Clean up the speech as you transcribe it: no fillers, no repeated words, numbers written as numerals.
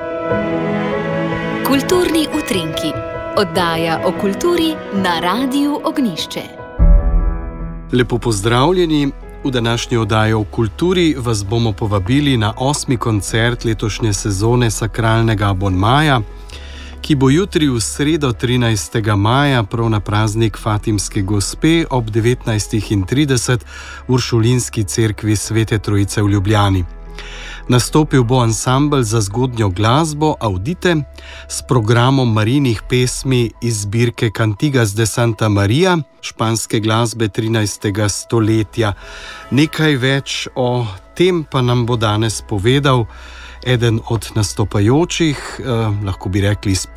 Kulturni utrinki, oddaja o kulturi na Radiu Ognjišče. Lepo pozdravljeni. V današnji oddaji o kulturi vas bomo povabili na 8. koncert letošnje sezone Sakralnega abonmaja, ki bo jutri v sredo 13. maja, prav na praznik Fatimske gospe ob 19:30 v Uršulinski cerkvi Svete Trojice v Ljubljani. Nastopil bo ansambel za zgodnjo glasbo Audite s programom Marijinih pesmi iz zbirke Cantigas de Santa Maria, španske glasbe 13. stoletja. Nekaj več o tem pa nam bo danes povedal eden od nastopajočih, lahko bi rekli